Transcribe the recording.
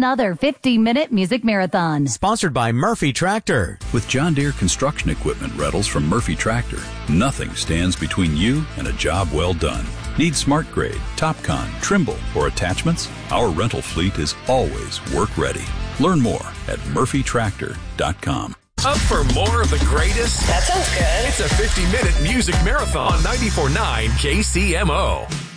another 50-minute music marathon. Sponsored by Murphy Tractor. With John Deere construction equipment rentals from Murphy Tractor, nothing stands between you and a job well done. Need Smart Grade, Topcon, Trimble, or attachments? Our rental fleet is always work ready. Learn more at murphytractor.com. Up for more of the greatest? That sounds good. It's a 50-minute music marathon on 94.9 KCMO.